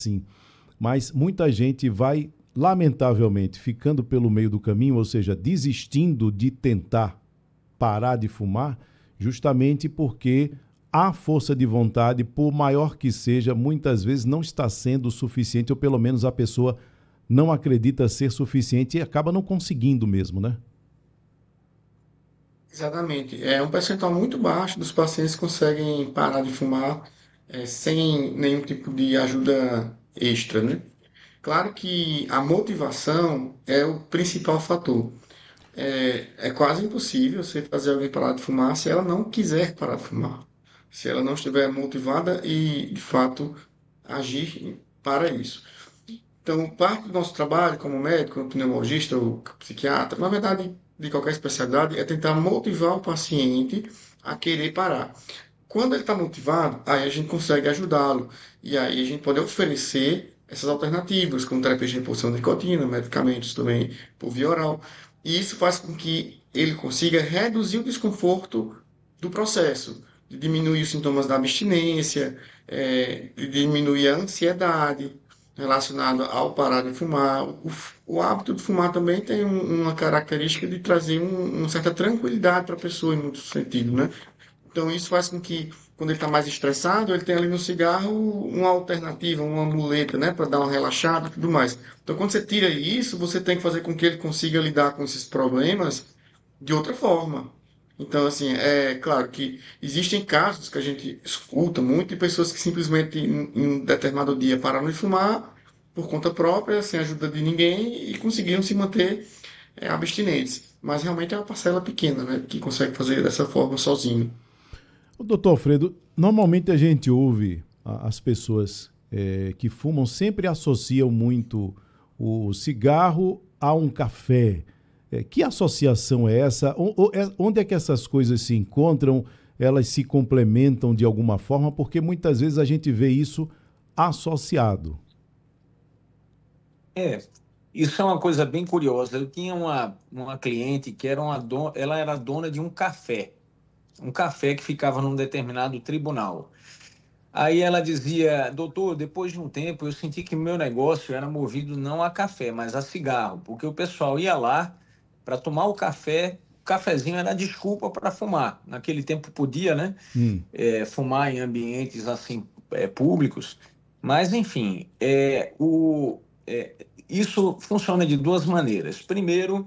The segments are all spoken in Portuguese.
sim. Mas muita gente vai, lamentavelmente, ficando pelo meio do caminho, ou seja, desistindo de tentar parar de fumar, justamente porque a força de vontade, por maior que seja, muitas vezes não está sendo suficiente, ou pelo menos a pessoa não acredita ser suficiente e acaba não conseguindo mesmo, né? Exatamente. É um percentual muito baixo dos pacientes que conseguem parar de fumar sem nenhum tipo de ajuda extra, né? Claro que a motivação é o principal fator. É quase impossível você fazer alguém parar de fumar se ela não quiser parar de fumar. Se ela não estiver motivada e, de fato, agir para isso. Então, parte do nosso trabalho como médico, como pneumologista ou psiquiatra, na verdade, de qualquer especialidade, é tentar motivar o paciente a querer parar. Quando ele está motivado, aí a gente consegue ajudá-lo. E aí a gente pode oferecer essas alternativas, como terapia de reposição de nicotina, medicamentos também por via oral. E isso faz com que ele consiga reduzir o desconforto do processo, de diminuir os sintomas da abstinência, de diminuir a ansiedade relacionada ao parar de fumar. O hábito de fumar também tem uma característica de trazer uma certa tranquilidade para a pessoa, em muito sentido, né? Então isso faz com que, quando ele está mais estressado, ele tenha ali no cigarro uma alternativa, uma muleta, né, para dar uma relaxada e tudo mais. Então quando você tira isso, você tem que fazer com que ele consiga lidar com esses problemas de outra forma. Então, assim, é claro que existem casos que a gente escuta muito de pessoas que simplesmente em um determinado dia pararam de fumar por conta própria, sem ajuda de ninguém e conseguiram se manter abstinentes. Mas realmente é uma parcela pequena, né, que consegue fazer dessa forma sozinho. O doutor Alfredo, normalmente a gente ouve as pessoas que fumam sempre associam muito o cigarro a um café. Que associação é essa? Onde é que essas coisas se encontram? Elas se complementam de alguma forma? Porque muitas vezes a gente vê isso associado. É, isso é uma coisa bem curiosa. Eu tinha uma cliente que era ela era dona de um café que ficava num determinado tribunal. Aí ela dizia, doutor, depois de um tempo eu senti que meu negócio era movido não a café, mas a cigarro, porque o pessoal ia lá para tomar o cafezinho era desculpa para fumar. Naquele tempo podia, né? Hum. Fumar em ambientes assim públicos, mas enfim, isso funciona de duas maneiras. Primeiro,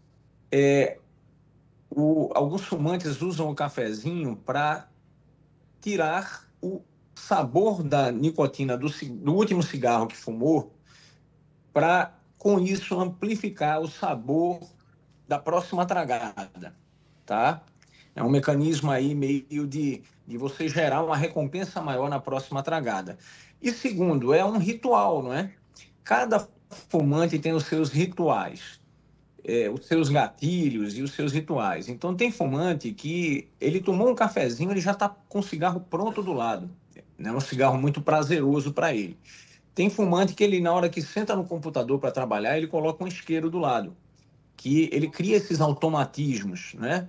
alguns fumantes usam o cafezinho para tirar o sabor da nicotina do último cigarro que fumou, para com isso amplificar o sabor da próxima tragada, tá? É um mecanismo aí meio de você gerar uma recompensa maior na próxima tragada. E segundo, é um ritual, não é? Cada fumante tem os seus rituais, os seus gatilhos e os seus rituais. Então tem fumante que ele tomou um cafezinho, ele já está com o cigarro pronto do lado. É um cigarro muito prazeroso para ele. Tem fumante que ele, na hora que senta no computador para trabalhar, ele coloca um isqueiro do lado, que ele cria esses automatismos, né?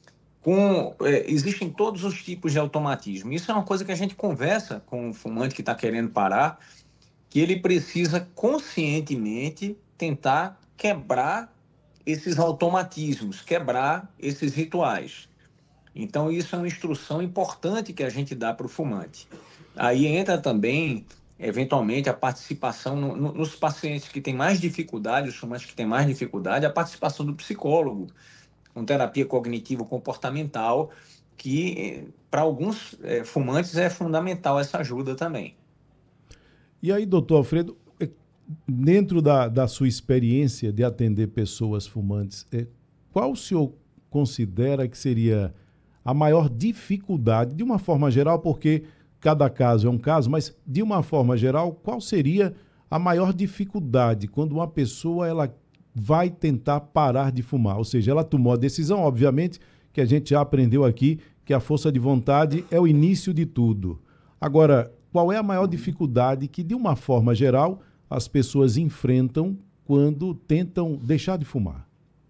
Existem todos os tipos de automatismo. Isso é uma coisa que a gente conversa com o fumante que está querendo parar, que ele precisa conscientemente tentar quebrar esses automatismos, quebrar esses rituais. Então, isso é uma instrução importante que a gente dá para o fumante. Aí entra também, eventualmente, a participação nos pacientes que têm mais dificuldade, os fumantes que têm mais dificuldade, a participação do psicólogo, com terapia cognitivo-comportamental, que para alguns fumantes é fundamental essa ajuda também. E aí, doutor Alfredo, dentro da sua experiência de atender pessoas fumantes, qual o senhor considera que seria a maior dificuldade, de uma forma geral, porque cada caso é um caso, mas de uma forma geral, qual seria a maior dificuldade quando uma pessoa ela vai tentar parar de fumar? Ou seja, ela tomou a decisão, obviamente, que a gente já aprendeu aqui, que a força de vontade é o início de tudo. Agora, qual é a maior dificuldade que, de uma forma geral, as pessoas enfrentam quando tentam deixar de fumar?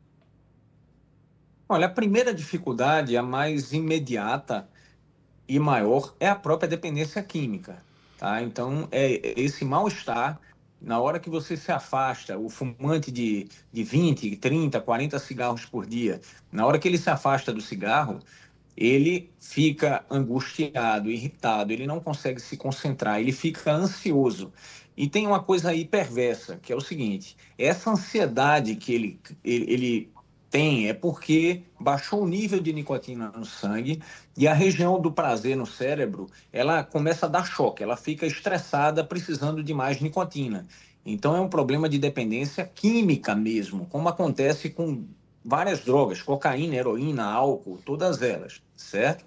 Olha, a primeira dificuldade, a mais imediata e maior, é a própria dependência química, tá? Então, é esse mal-estar, na hora que você se afasta, o fumante de 20, 30, 40 cigarros por dia, na hora que ele se afasta do cigarro, ele fica angustiado, irritado, ele não consegue se concentrar, ele fica ansioso. E tem uma coisa aí perversa, que é o seguinte: essa ansiedade que ele tem é porque baixou o nível de nicotina no sangue e a região do prazer no cérebro, ela começa a dar choque, ela fica estressada, precisando de mais nicotina. Então é um problema de dependência química mesmo, como acontece com várias drogas, cocaína, heroína, álcool, todas elas, certo?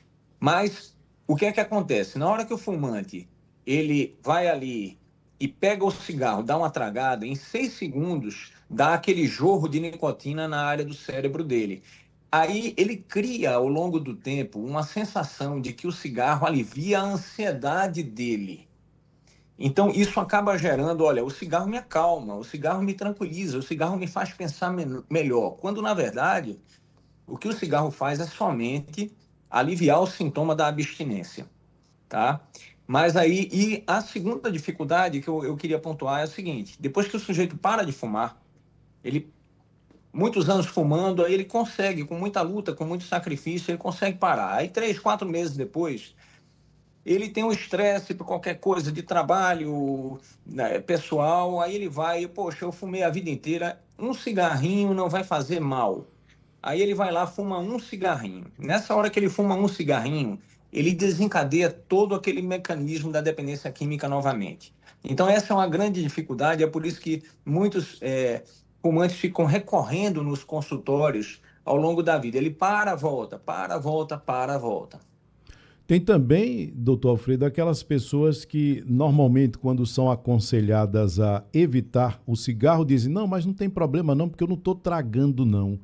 Mas o que é que acontece? Na hora que o fumante ele vai ali e pega o cigarro, dá uma tragada, em 6 segundos dá aquele jorro de nicotina na área do cérebro dele. Aí ele cria, ao longo do tempo, uma sensação de que o cigarro alivia a ansiedade dele. Então, isso acaba gerando, olha, o cigarro me acalma, o cigarro me tranquiliza, o cigarro me faz pensar melhor. Quando, na verdade, o que o cigarro faz é somente aliviar o sintoma da abstinência, tá? Mas aí, e a segunda dificuldade que eu queria pontuar é o seguinte: depois que o sujeito para de fumar, ele, muitos anos fumando, aí ele consegue, com muita luta, com muito sacrifício, ele consegue parar. Aí, 3, 4 meses depois, ele tem um estresse por qualquer coisa de trabalho, né, pessoal, aí ele vai, poxa, eu fumei a vida inteira, um cigarrinho não vai fazer mal. Aí ele vai lá, fuma um cigarrinho. Nessa hora que ele fuma um cigarrinho, ele desencadeia todo aquele mecanismo da dependência química novamente. Então, essa é uma grande dificuldade, é por isso que muitos fumantes ficam recorrendo nos consultórios ao longo da vida. Ele para, volta, para, volta, para, volta. Tem também, doutor Alfredo, aquelas pessoas que normalmente, quando são aconselhadas a evitar o cigarro, dizem: não, mas não tem problema não, porque eu não estou tragando não.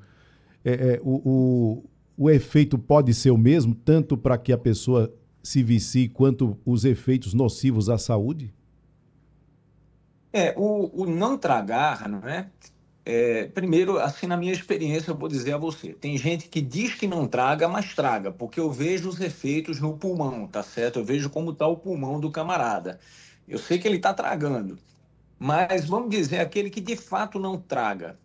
O efeito pode ser o mesmo, tanto para que a pessoa se vicie, quanto os efeitos nocivos à saúde? O não tragar, não é? Primeiro, assim, na minha experiência, eu vou dizer a você: tem gente que diz que não traga, mas traga, porque eu vejo os efeitos no pulmão, tá certo? Eu vejo como está o pulmão do camarada. Eu sei que ele está tragando, mas vamos dizer, aquele que de fato não traga,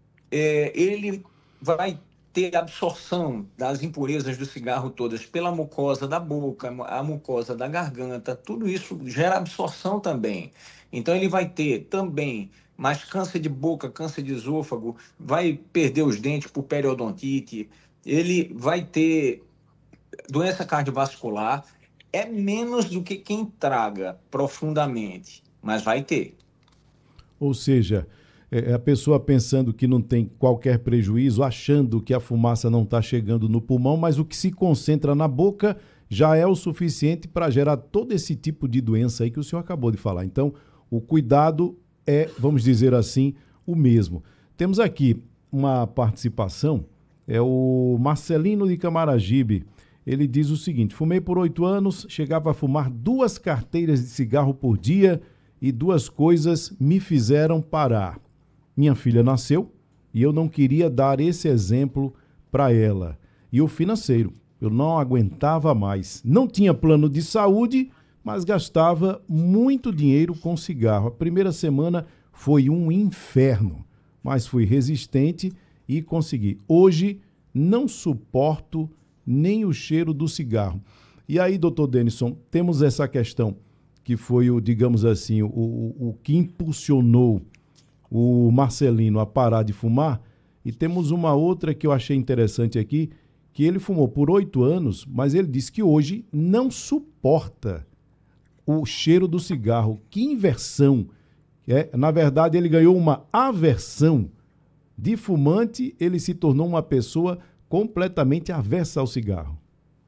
ele vai ter absorção das impurezas do cigarro todas pela mucosa da boca, a mucosa da garganta, tudo isso gera absorção também. Então ele vai ter também mais câncer de boca, câncer de esôfago, vai perder os dentes por periodontite, ele vai ter doença cardiovascular, é menos do que quem traga profundamente, mas vai ter. Ou seja, a pessoa pensando que não tem qualquer prejuízo, achando que a fumaça não está chegando no pulmão, mas o que se concentra na boca já é o suficiente para gerar todo esse tipo de doença aí que o senhor acabou de falar. Então, o cuidado é, vamos dizer assim, o mesmo. Temos aqui uma participação, é o Marcelino de Camaragibe. Ele diz o seguinte: fumei por 8 anos, chegava a fumar 2 carteiras de cigarro por dia e 2 coisas me fizeram parar. Minha filha nasceu e eu não queria dar esse exemplo para ela. E o financeiro, eu não aguentava mais. Não tinha plano de saúde, mas gastava muito dinheiro com cigarro. A primeira semana foi um inferno, mas fui resistente e consegui. Hoje não suporto nem o cheiro do cigarro. E aí, doutor Denison, temos essa questão que foi o, digamos assim, o que impulsionou o Marcelino a parar de fumar. E temos uma outra que eu achei interessante aqui, que ele fumou por 8 anos, mas ele disse que hoje não suporta o cheiro do cigarro. Que inversão! Na verdade, ele ganhou uma aversão. De fumante, ele se tornou uma pessoa completamente avessa ao cigarro.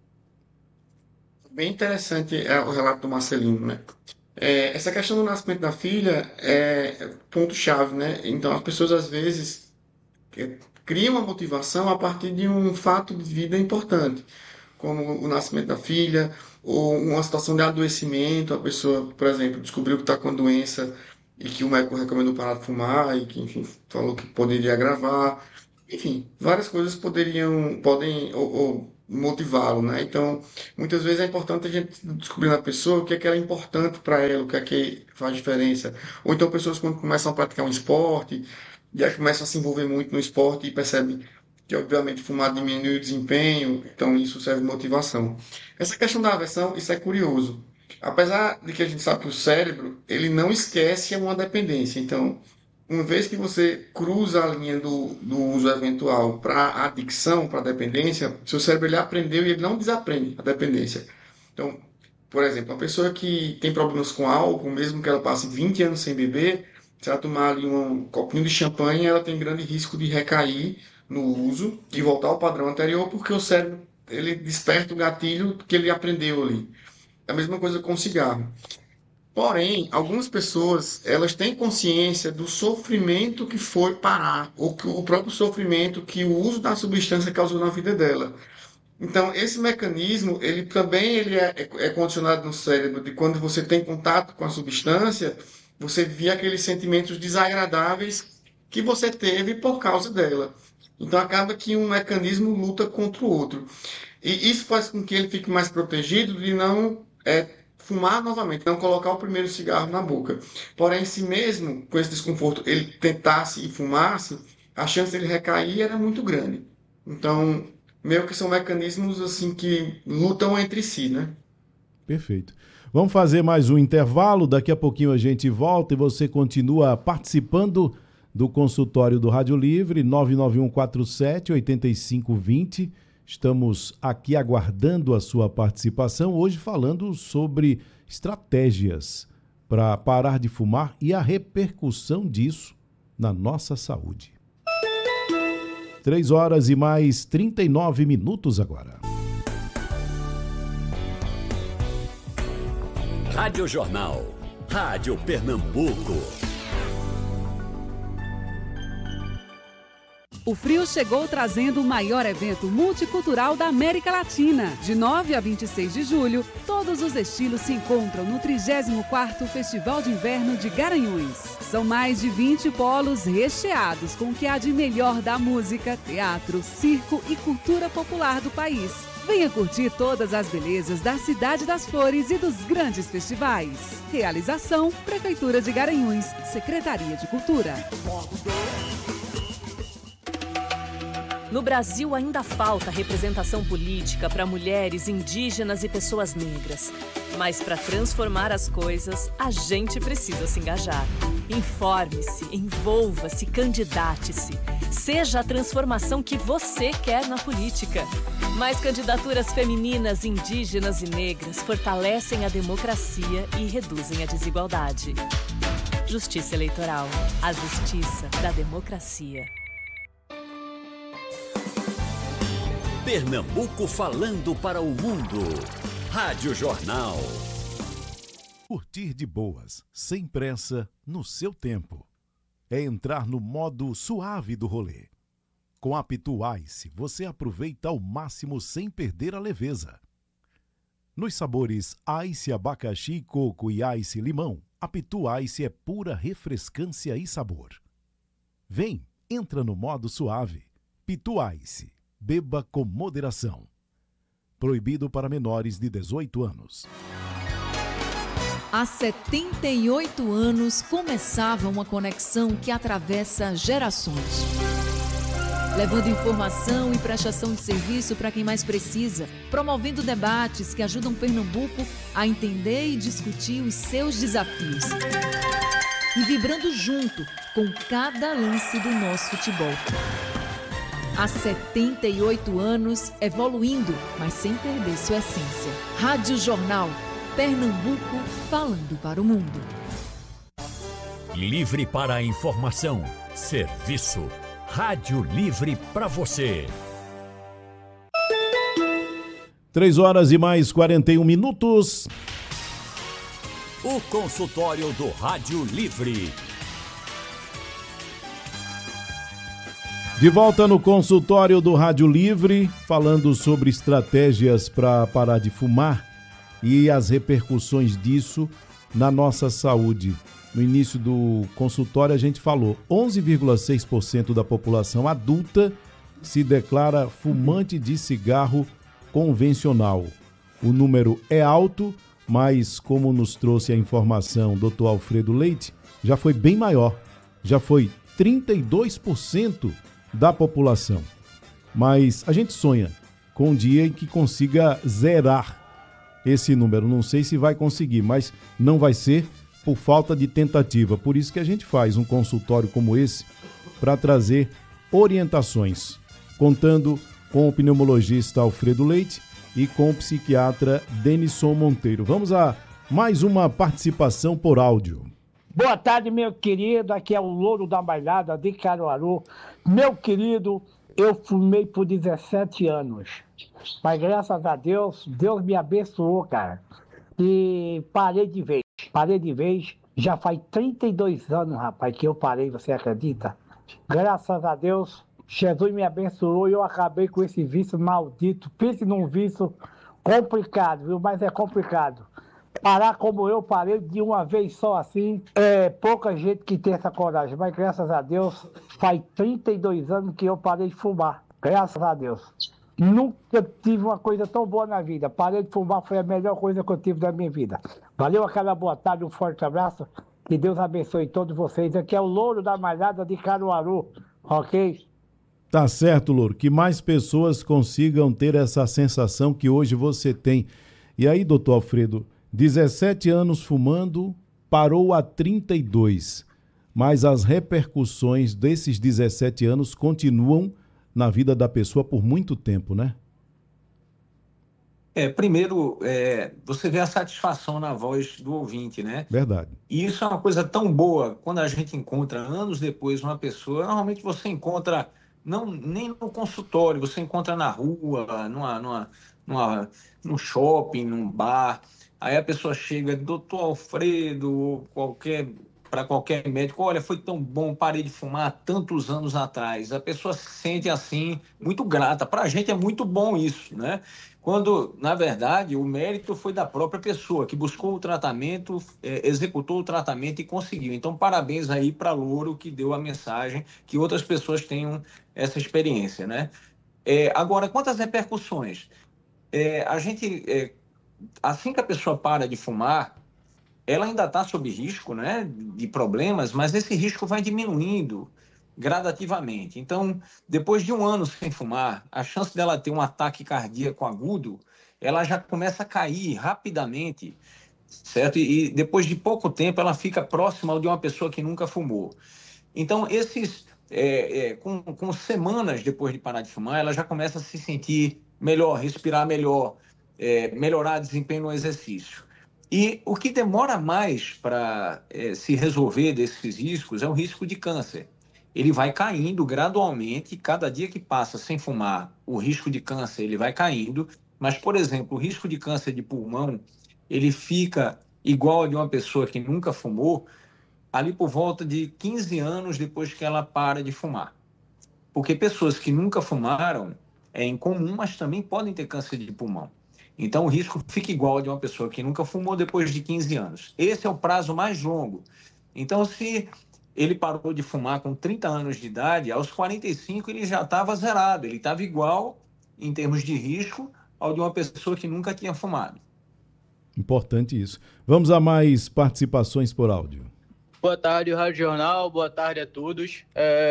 Bem interessante o relato do Marcelino, né? Essa questão do nascimento da filha é ponto-chave, né? Então, as pessoas às vezes criam uma motivação a partir de um fato de vida importante, como o nascimento da filha, ou uma situação de adoecimento. A pessoa, por exemplo, descobriu que está com a doença e que o médico recomendou parar de fumar e que, enfim, falou que poderia agravar. Enfim, várias coisas podem, ou motivá-lo, né? Então, muitas vezes é importante a gente descobrir na pessoa o que é importante para ela, o que é que faz diferença. Ou então pessoas quando começam a praticar um esporte, e aí começam a se envolver muito no esporte e percebem que, obviamente, fumar diminui o desempenho, então isso serve de motivação. Essa questão da aversão, isso é curioso. Apesar de que a gente sabe que o cérebro, ele não esquece uma dependência. Então, uma vez que você cruza a linha do uso eventual para a adicção, para a dependência, seu cérebro ele aprendeu e ele não desaprende a dependência. Então, por exemplo, uma pessoa que tem problemas com álcool, mesmo que ela passe 20 anos sem beber, se ela tomar ali um copinho de champanhe, ela tem grande risco de recair no uso e voltar ao padrão anterior, porque o cérebro ele desperta o gatilho que ele aprendeu ali. É a mesma coisa com o cigarro. Porém, algumas pessoas, elas têm consciência do sofrimento que foi parar, ou que o próprio sofrimento que o uso da substância causou na vida dela. Então, esse mecanismo, ele também é condicionado no cérebro de quando você tem contato com a substância, você vê aqueles sentimentos desagradáveis que você teve por causa dela. Então, acaba que um mecanismo luta contra o outro. E isso faz com que ele fique mais protegido de não fumar novamente, não colocar o primeiro cigarro na boca. Porém, se mesmo com esse desconforto ele tentasse e fumasse, a chance dele recair era muito grande. Então, meio que são mecanismos assim que lutam entre si, né? Perfeito. Vamos fazer mais um intervalo, daqui a pouquinho a gente volta e você continua participando do consultório do Rádio Livre, 99147-8520. Estamos aqui aguardando a sua participação, hoje falando sobre estratégias para parar de fumar e a repercussão disso na nossa saúde. 3 horas e mais 39 minutos agora. Rádio Jornal, Rádio Pernambuco. O frio chegou trazendo o maior evento multicultural da América Latina. De 9 a 26 de julho, todos os estilos se encontram no 34º Festival de Inverno de Garanhuns. São mais de 20 polos recheados com o que há de melhor da música, teatro, circo e cultura popular do país. Venha curtir todas as belezas da Cidade das Flores e dos grandes festivais. Realização: Prefeitura de Garanhuns, Secretaria de Cultura. No Brasil ainda falta representação política para mulheres, indígenas e pessoas negras. Mas para transformar as coisas, a gente precisa se engajar. Informe-se, envolva-se, candidate-se. Seja a transformação que você quer na política. Mais candidaturas femininas, indígenas e negras fortalecem a democracia e reduzem a desigualdade. Justiça Eleitoral. A justiça da democracia. Pernambuco falando para o mundo. Rádio Jornal. Curtir de boas, sem pressa, no seu tempo. É entrar no modo suave do rolê. Com a Pitu Ice, você aproveita ao máximo sem perder a leveza. Nos sabores Ice abacaxi, coco e Ice limão, a Pitu Ice é pura refrescância e sabor. Vem, entra no modo suave. Pitu Ice. Beba com moderação. Proibido para menores de 18 anos. Há 78 anos começava uma conexão que atravessa gerações. Levando informação e prestação de serviço para quem mais precisa, promovendo debates que ajudam Pernambuco a entender e discutir os seus desafios. E vibrando junto com cada lance do nosso futebol. Há 78 anos, evoluindo, mas sem perder sua essência. Rádio Jornal, Pernambuco, falando para o mundo. Livre para a informação, serviço. Rádio Livre para você. 3 horas e mais 41 minutos. O consultório do Rádio Livre. De volta no consultório do Rádio Livre, falando sobre estratégias para parar de fumar e as repercussões disso na nossa saúde. No início do consultório a gente falou, 11,6% da população adulta se declara fumante de cigarro convencional. O número é alto, mas como nos trouxe a informação o Dr. Alfredo Leite, já foi bem maior. Já foi 32% da população. Mas a gente sonha com um dia em que consiga zerar esse número. Não sei se vai conseguir, mas não vai ser por falta de tentativa. Por isso que a gente faz um consultório como esse para trazer orientações, contando com o pneumologista Alfredo Leite e com o psiquiatra Denison Monteiro. Vamos a mais uma participação por áudio. Boa tarde, meu querido. Aqui é o Louro da Bailada de Caruaru. Meu querido, eu fumei por 17 anos. Mas graças a Deus, Deus me abençoou, cara. E parei de vez. Já faz 32 anos, rapaz, que eu parei, você acredita? Graças a Deus, Jesus me abençoou e eu acabei com esse vício maldito. Pense num vício complicado, viu? Mas é complicado. Parar como eu parei de uma vez só assim, é pouca gente que tem essa coragem. Mas graças a Deus, faz 32 anos que eu parei de fumar. Graças a Deus. Nunca tive uma coisa tão boa na vida. Parei de fumar, foi a melhor coisa que eu tive na minha vida. Valeu, aquela boa tarde, um forte abraço. Que Deus abençoe todos vocês. Aqui é o Louro da Malhada de Caruaru, ok? Tá certo, Louro. Que mais pessoas consigam ter essa sensação que hoje você tem. E aí, doutor Alfredo, 17 anos fumando, parou a 32. Mas as repercussões desses 17 anos continuam na vida da pessoa por muito tempo, né? Primeiro, você vê a satisfação na voz do ouvinte, né? Verdade. E isso é uma coisa tão boa, quando a gente encontra anos depois uma pessoa, normalmente você encontra, nem no consultório, você encontra na rua, num shopping, num bar, aí a pessoa chega, doutor Alfredo, para qualquer médico, olha, foi tão bom, parei de fumar há tantos anos atrás. A pessoa se sente assim, muito grata. Para a gente é muito bom isso, né? Quando, na verdade, o mérito foi da própria pessoa, que buscou o tratamento, executou o tratamento e conseguiu. Então, parabéns aí para Louro, que deu a mensagem, que outras pessoas tenham essa experiência, né? Agora, quanto às repercussões? Assim que a pessoa para de fumar, ela ainda está sob risco, né, de problemas, mas esse risco vai diminuindo gradativamente. Então, depois de um ano sem fumar, a chance dela ter um ataque cardíaco agudo, ela já começa a cair rapidamente, certo? E depois de pouco tempo, ela fica próxima de uma pessoa que nunca fumou. Então, com semanas depois de parar de fumar, ela já começa a se sentir melhor, respirar melhor, melhorar desempenho no exercício. E o que demora mais para se resolver desses riscos é o risco de câncer. Ele vai caindo gradualmente, cada dia que passa sem fumar, o risco de câncer ele vai caindo, mas, por exemplo, o risco de câncer de pulmão, ele fica igual ao de uma pessoa que nunca fumou, ali por volta de 15 anos depois que ela para de fumar. Porque pessoas que nunca fumaram é incomum, mas também podem ter câncer de pulmão. Então, o risco fica igual ao de uma pessoa que nunca fumou depois de 15 anos. Esse é o prazo mais longo. Então, se ele parou de fumar com 30 anos de idade, aos 45 ele já estava zerado. Ele estava igual, em termos de risco, ao de uma pessoa que nunca tinha fumado. Importante isso. Vamos a mais participações por áudio. Boa tarde, Rádio Jornal. Boa tarde a todos.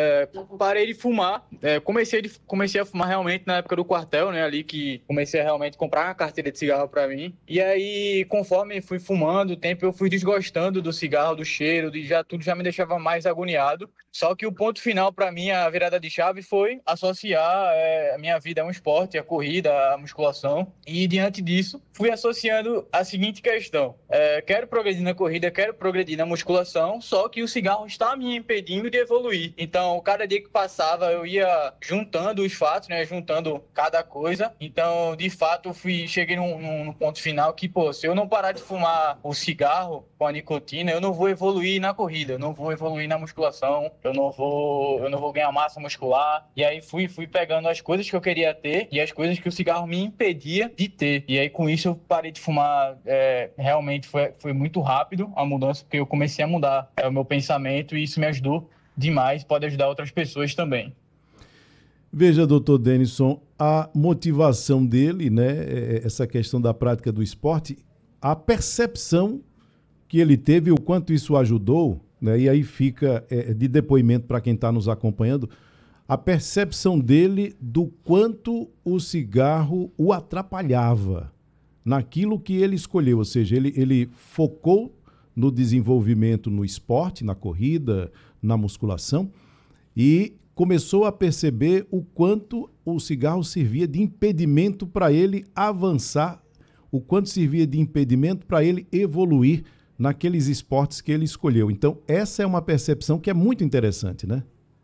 Parei de fumar. Comecei a fumar realmente na época do quartel, né? Ali que comecei a realmente comprar uma carteira de cigarro para mim. E aí, conforme fui fumando o tempo, eu fui desgostando do cigarro, do cheiro, tudo já me deixava mais agoniado. Só que o ponto final para mim, a virada de chave, foi associar a minha vida a um esporte, a corrida, a musculação. E diante disso, fui associando a seguinte questão. Quero progredir na corrida, quero progredir na musculação, só que o cigarro está me impedindo de evoluir. Então, cada dia que passava, eu ia juntando os fatos, né? Juntando cada coisa. Então, de fato, cheguei num ponto final que, se eu não parar de fumar o cigarro com a nicotina, eu não vou evoluir na corrida, eu não vou evoluir na musculação, eu não vou ganhar massa muscular. E aí fui pegando as coisas que eu queria ter e as coisas que o cigarro me impedia de ter. E aí, com isso, eu parei de fumar. Realmente foi muito rápido a mudança, porque eu comecei a mudar o meu pensamento e isso me ajudou demais, pode ajudar outras pessoas também. Veja, doutor Denison, a motivação dele, né, essa questão da prática do esporte, a percepção que ele teve, o quanto isso ajudou, né, e aí fica de depoimento para quem está nos acompanhando, a percepção dele do quanto o cigarro o atrapalhava naquilo que ele escolheu, ou seja, ele focou no desenvolvimento no esporte, na corrida, na musculação, e começou a perceber o quanto o cigarro servia de impedimento para ele avançar, o quanto servia de impedimento para ele evoluir naqueles esportes que ele escolheu. Então, essa é uma percepção que é muito interessante, né?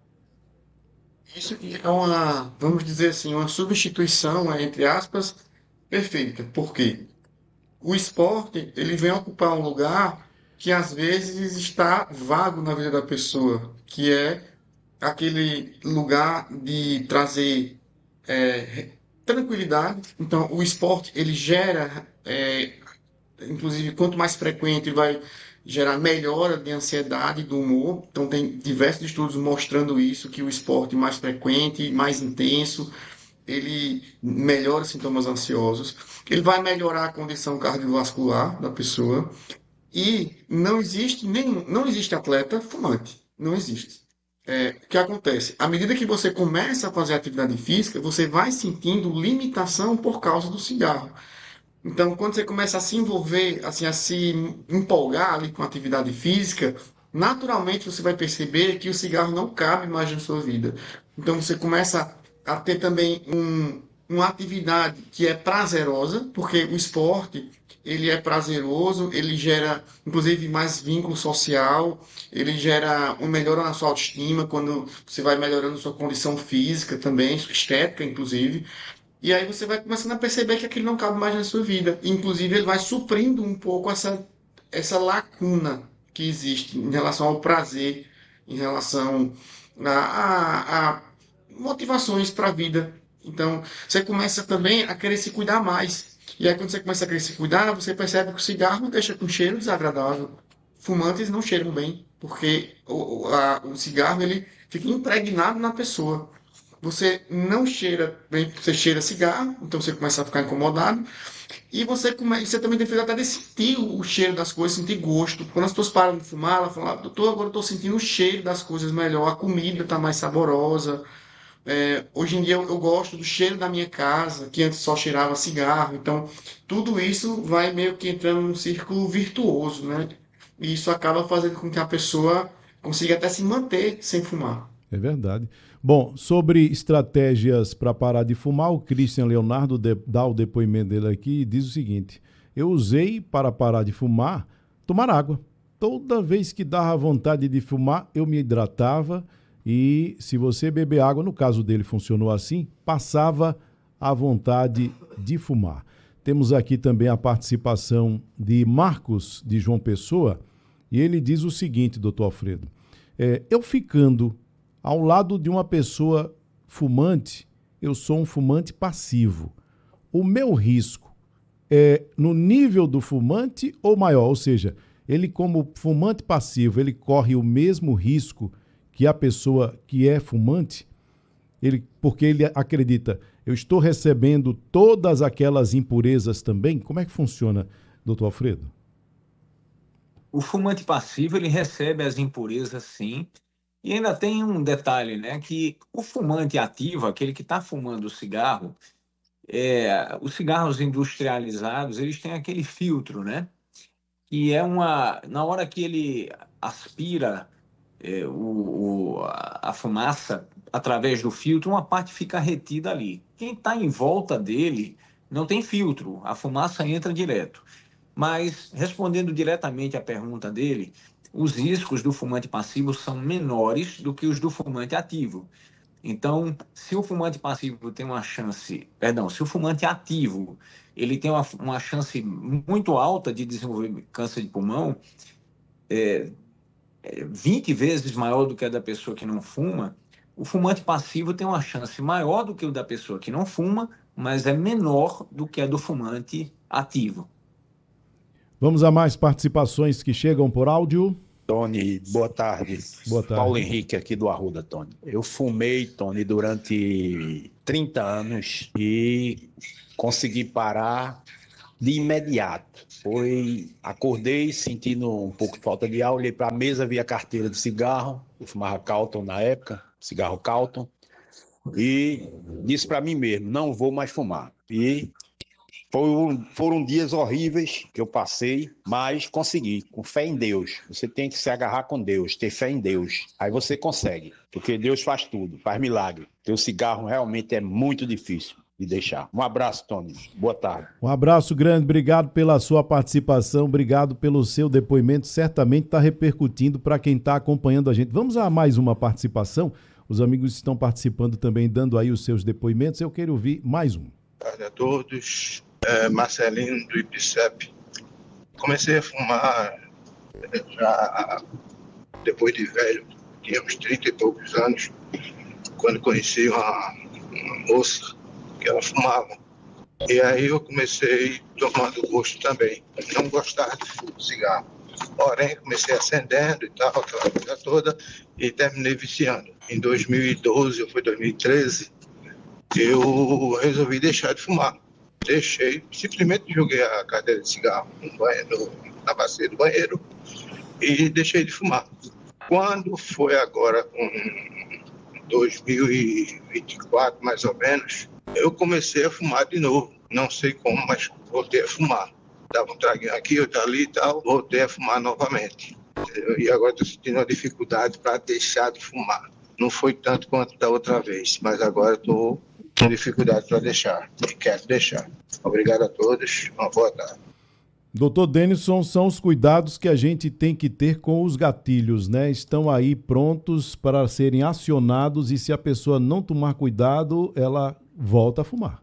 Isso é uma, vamos dizer assim, uma substituição, entre aspas, perfeita. Por quê? O esporte, ele vem ocupar um lugar que às vezes está vago na vida da pessoa, que é aquele lugar de trazer tranquilidade. Então, o esporte, ele gera, inclusive, quanto mais frequente, vai gerar melhora de ansiedade, do humor. Então, tem diversos estudos mostrando isso, que o esporte mais frequente, mais intenso, ele melhora sintomas ansiosos, ele vai melhorar a condição cardiovascular da pessoa, e não existe atleta fumante, não existe. O que acontece? À medida que você começa a fazer atividade física, você vai sentindo limitação por causa do cigarro. Então, quando você começa a se envolver, assim, a se empolgar ali com a atividade física, naturalmente você vai perceber que o cigarro não cabe mais na sua vida. Então, você começa a ter também uma atividade que é prazerosa, porque o esporte, ele é prazeroso, ele gera, inclusive, mais vínculo social, ele gera uma melhora na sua autoestima, quando você vai melhorando sua condição física também, estética, inclusive. E aí você vai começando a perceber que aquilo não cabe mais na sua vida. Inclusive, ele vai suprindo um pouco essa lacuna que existe em relação ao prazer, em relação a motivações para a vida. Então, você começa também a querer se cuidar mais. E aí, quando você começa a querer se cuidar, você percebe que o cigarro deixa com cheiro desagradável. Fumantes não cheiram bem, porque o cigarro, ele fica impregnado na pessoa. Você não cheira bem, você cheira cigarro, então você começa a ficar incomodado. E você também tem até de sentir o cheiro das coisas, sentir gosto. Quando as pessoas param de fumar, elas falam, doutor, agora eu estou sentindo o cheiro das coisas melhor, a comida está mais saborosa. Hoje em dia eu gosto do cheiro da minha casa, que antes só cheirava cigarro. Então, tudo isso vai meio que entrando num círculo virtuoso, né? E isso acaba fazendo com que a pessoa consiga até se manter sem fumar. É verdade. Bom, sobre estratégias para parar de fumar, o Christian Leonardo dá o depoimento dele aqui e diz o seguinte: eu usei para parar de fumar, tomar água. Toda vez que dava vontade de fumar, eu me hidratava e se você beber água, no caso dele funcionou assim, passava a vontade de fumar. Temos aqui também a participação de Marcos, de João Pessoa, e ele diz o seguinte, doutor Alfredo: eu ficando ao lado de uma pessoa fumante, eu sou um fumante passivo. O meu risco é no nível do fumante ou maior? Ou seja, ele como fumante passivo, ele corre o mesmo risco que a pessoa que é fumante? Porque ele acredita, eu estou recebendo todas aquelas impurezas também? Como é que funciona, doutor Alfredo? O fumante passivo, ele recebe as impurezas, sim. E ainda tem um detalhe, né? Que o fumante ativo, aquele que está fumando o cigarro, os cigarros industrializados, eles têm aquele filtro, né? Que na hora que ele aspira a fumaça através do filtro, uma parte fica retida ali. Quem está em volta dele não tem filtro, a fumaça entra direto. Mas, respondendo diretamente à pergunta dele, os riscos do fumante passivo são menores do que os do fumante ativo. Então, se o fumante passivo tem se o fumante ativo ele tem uma chance muito alta de desenvolver câncer de pulmão, 20 vezes maior do que a da pessoa que não fuma, o fumante passivo tem uma chance maior do que o da pessoa que não fuma, mas é menor do que a do fumante ativo. Vamos a mais participações que chegam por áudio. Tony, boa tarde. Boa tarde. Paulo Henrique aqui do Arruda, Tony. Eu fumei, Tony, durante 30 anos e consegui parar de imediato. Acordei sentindo um pouco de falta de ar, olhei para a mesa, vi a carteira de cigarro, eu fumava Calton na época, cigarro Calton, e disse para mim mesmo, não vou mais fumar. E foram dias horríveis que eu passei, mas consegui, com fé em Deus. Você tem que se agarrar com Deus, ter fé em Deus. Aí você consegue, porque Deus faz tudo, faz milagre. Porque o cigarro realmente é muito difícil de deixar. Um abraço, Tony. Boa tarde. Um abraço grande, obrigado pela sua participação, obrigado pelo seu depoimento. Certamente está repercutindo para quem está acompanhando a gente. Vamos a mais uma participação. Os amigos estão participando também, dando aí os seus depoimentos. Eu quero ouvir mais um. Boa tarde a todos. Marcelino do IPCEP. Comecei a fumar já depois de velho, tinha uns 30 e poucos anos, quando conheci uma moça que ela fumava. E aí eu comecei tomando gosto também. Não gostava de cigarro. Porém, comecei acendendo e tal, aquela coisa toda, e terminei viciando. Em 2012 ou foi 2013, eu resolvi deixar de fumar. Deixei, simplesmente joguei a cadeira de cigarro na bacia do banheiro e deixei de fumar. Quando foi agora, com 2024 mais ou menos, eu comecei a fumar de novo. Não sei como, mas voltei a fumar. Dava um traguinho aqui, outro ali e tal, voltei a fumar novamente. E agora estou sentindo uma dificuldade para deixar de fumar. Não foi tanto quanto da outra vez, mas agora estou com dificuldade para deixar, e quero deixar. Obrigado a todos, uma boa tarde. Doutor Denison, são os cuidados que a gente tem que ter com os gatilhos, né? Estão aí prontos para serem acionados e se a pessoa não tomar cuidado, ela volta a fumar.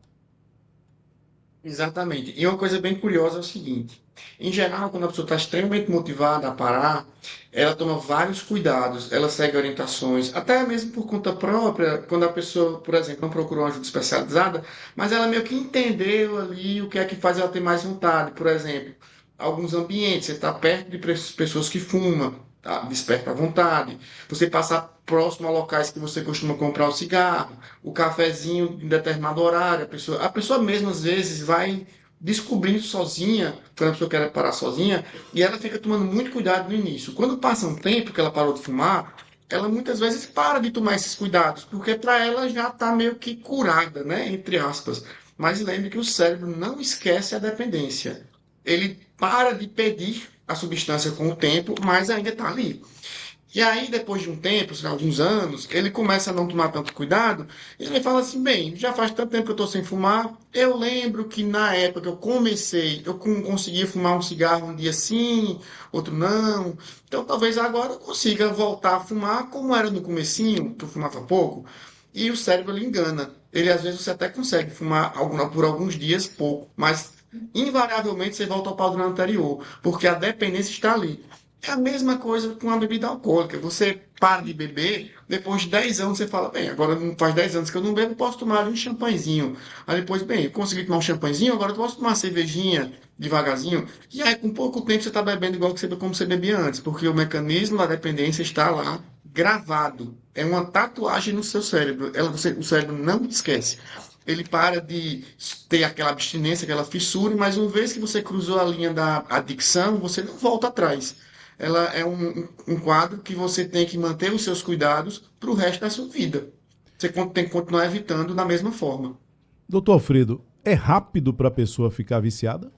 Exatamente. E uma coisa bem curiosa é o seguinte: em geral, quando a pessoa está extremamente motivada a parar, ela toma vários cuidados, ela segue orientações, até mesmo por conta própria, quando a pessoa, por exemplo, não procurou uma ajuda especializada, mas ela meio que entendeu ali o que é que faz ela ter mais vontade. Por exemplo, alguns ambientes, você está perto de pessoas que fumam, tá? Desperta a vontade. Você passar próximo a locais que você costuma comprar o cigarro, o cafezinho em determinado horário, a pessoa mesmo às vezes vai descobrindo sozinha, quando a pessoa quer parar sozinha, e ela fica tomando muito cuidado no início. Quando passa um tempo que ela parou de fumar, ela muitas vezes para de tomar esses cuidados, porque para ela já está meio que curada, né, entre aspas. Mas lembre que o cérebro não esquece a dependência. Ele para de pedir a substância com o tempo, mas ainda está ali. E aí, depois de um tempo, sei lá, alguns anos, ele começa a não tomar tanto cuidado, e ele fala assim, bem, já faz tanto tempo que eu estou sem fumar, eu lembro que na época que eu comecei, eu conseguia fumar um cigarro um dia sim, outro não, então talvez agora eu consiga voltar a fumar como era no comecinho, que eu fumava pouco, e o cérebro ele engana. Ele, às vezes, você até consegue fumar por alguns dias pouco, mas invariavelmente você volta ao padrão anterior, porque a dependência está ali. É a mesma coisa com a bebida alcoólica. Você para de beber, depois de 10 anos você fala, bem, agora não faz 10 anos que eu não bebo, posso tomar um champanhezinho. Aí depois, bem, eu consegui tomar um champanhezinho, agora eu posso tomar uma cervejinha devagarzinho. E aí, com pouco tempo, você está bebendo igual como você bebia antes, porque o mecanismo da dependência está lá gravado. É uma tatuagem no seu cérebro. O cérebro não esquece. Ele para de ter aquela abstinência, aquela fissura, mas uma vez que você cruzou a linha da adicção, você não volta atrás. Ela é um quadro que você tem que manter os seus cuidados para o resto da sua vida. Você tem que continuar evitando da mesma forma. Doutor Alfredo, é rápido para a pessoa ficar viciada?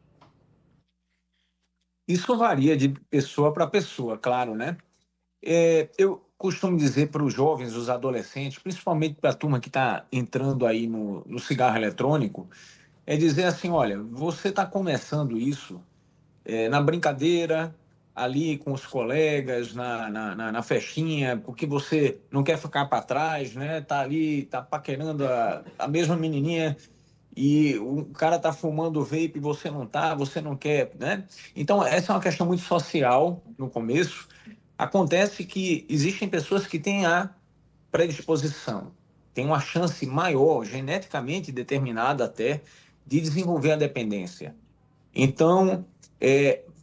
Isso varia de pessoa para pessoa, claro, né? Eu costumo dizer para os jovens, os adolescentes, principalmente para a turma que está entrando aí no cigarro eletrônico, é dizer assim, olha, você está começando isso na brincadeira, ali com os colegas, na festinha, porque você não quer ficar para trás, né? Tá ali, tá paquerando a mesma menininha e o cara tá fumando vape e você não quer, né? Então, essa é uma questão muito social no começo. Acontece que existem pessoas que têm a predisposição, têm uma chance maior, geneticamente determinada até, de desenvolver a dependência. Então,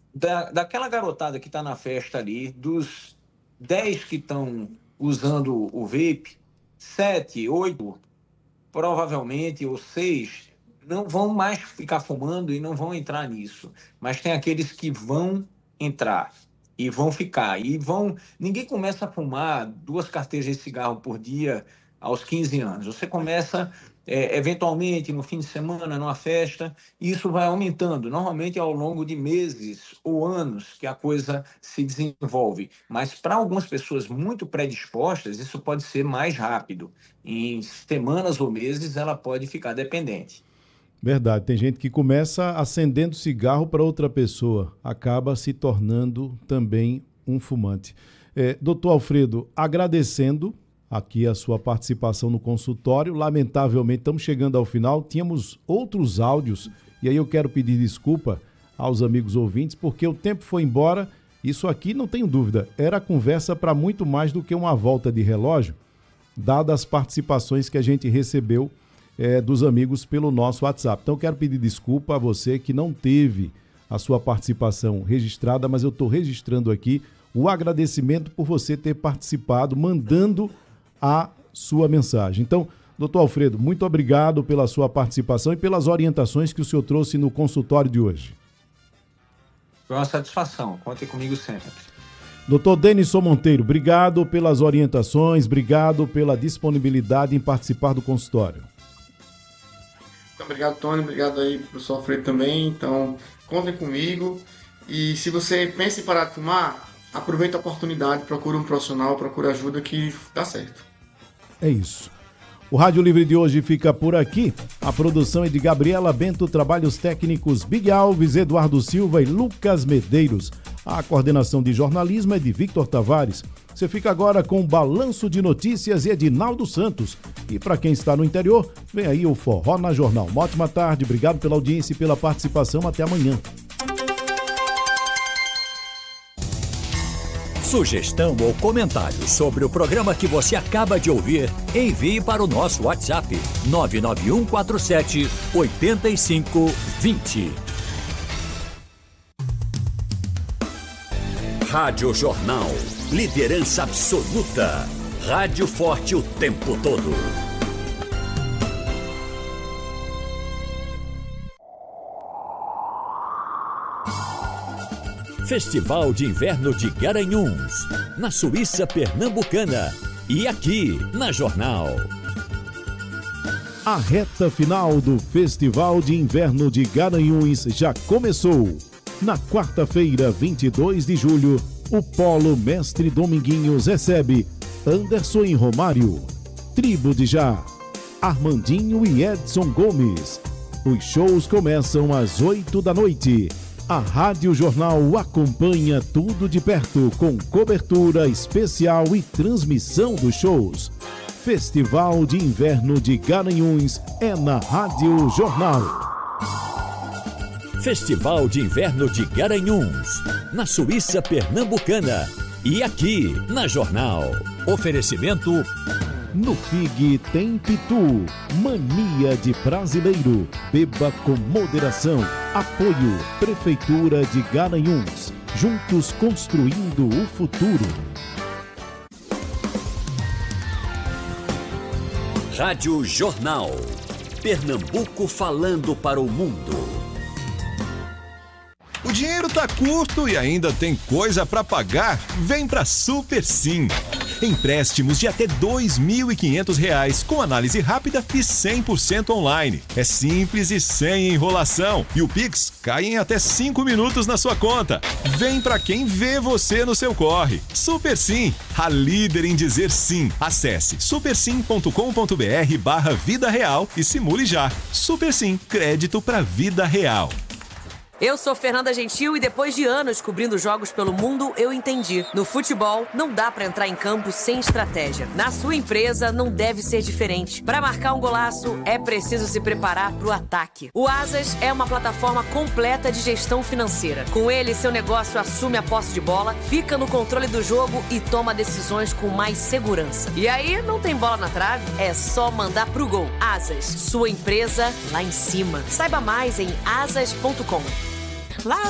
daquela garotada que está na festa ali, dos 10 que estão usando o vape, 7, 8, provavelmente, ou 6, não vão mais ficar fumando e não vão entrar nisso. Mas tem aqueles que vão entrar e vão ficar. Ninguém começa a fumar 2 carteiras de cigarro por dia aos 15 anos. Você começa, eventualmente, no fim de semana, numa festa, e isso vai aumentando. Normalmente, ao longo de meses ou anos que a coisa se desenvolve. Mas, para algumas pessoas muito predispostas, isso pode ser mais rápido. Em semanas ou meses, ela pode ficar dependente. Verdade. Tem gente que começa acendendo cigarro para outra pessoa, acaba se tornando também um fumante. Doutor Alfredo, agradecendo aqui a sua participação no consultório. Lamentavelmente, estamos chegando ao final. Tínhamos outros áudios e aí eu quero pedir desculpa aos amigos ouvintes, porque o tempo foi embora. Isso aqui, não tenho dúvida, era conversa para muito mais do que uma volta de relógio, dadas as participações que a gente recebeu dos amigos pelo nosso WhatsApp. Então, eu quero pedir desculpa a você que não teve a sua participação registrada, mas eu estou registrando aqui o agradecimento por você ter participado, mandando a sua mensagem. Então, doutor Alfredo, muito obrigado pela sua participação e pelas orientações que o senhor trouxe no consultório de hoje. Foi uma satisfação, contem comigo sempre. Doutor Denison Monteiro, obrigado pelas orientações, obrigado pela disponibilidade em participar do consultório. Então, obrigado, Tony, obrigado aí pro professor Alfredo também. Então, contem comigo. E se você pensa em parar de fumar, aproveita a oportunidade, procura um profissional, procura ajuda que dá certo. É isso. O Rádio Livre de hoje fica por aqui. A produção é de Gabriela Bento, trabalhos técnicos Big Alves, Eduardo Silva e Lucas Medeiros. A coordenação de jornalismo é de Victor Tavares. Você fica agora com o Balanço de Notícias e Edinaldo Santos. E para quem está no interior, vem aí o Forró na Jornal. Uma ótima tarde, obrigado pela audiência e pela participação. Até amanhã. Sugestão ou comentário sobre o programa que você acaba de ouvir, envie para o nosso WhatsApp 99147-8520. Rádio Jornal. Liderança absoluta. Rádio forte o tempo todo. Festival de Inverno de Garanhuns, na Suíça Pernambucana. E aqui, na Jornal. A reta final do Festival de Inverno de Garanhuns já começou. Na quarta-feira, 22 de julho, o Polo Mestre Dominguinhos recebe Anderson e Romário, Tribo de Já, Armandinho e Edson Gomes. Os shows começam às 8 da noite. A Rádio Jornal acompanha tudo de perto, com cobertura especial e transmissão dos shows. Festival de Inverno de Garanhuns é na Rádio Jornal. Festival de Inverno de Garanhuns, na Suíça Pernambucana. E aqui, na Jornal. Oferecimento... No FIG tem Pitu, mania de brasileiro. Beba com moderação. Apoio Prefeitura de Garanhuns. Juntos construindo o futuro. Rádio Jornal. Pernambuco falando para o mundo. O dinheiro tá curto e ainda tem coisa para pagar? Vem pra Super Sim. Empréstimos de até R$ 2.500 com análise rápida e 100% online. É simples e sem enrolação. E o Pix cai em até 5 minutos na sua conta. Vem pra quem vê você no seu corre. Super Sim, a líder em dizer sim. Acesse supersim.com.br/vida real e simule já. Super Sim, crédito pra vida real. Eu sou Fernanda Gentil e depois de anos cobrindo jogos pelo mundo, eu entendi. No futebol, não dá pra entrar em campo sem estratégia. Na sua empresa, não deve ser diferente. Pra marcar um golaço, é preciso se preparar pro ataque. O Asas é uma plataforma completa de gestão financeira. Com ele, seu negócio assume a posse de bola, fica no controle do jogo e toma decisões com mais segurança. E aí, não tem bola na trave? É só mandar pro gol. Asas, sua empresa lá em cima. Saiba mais em asas.com. Lá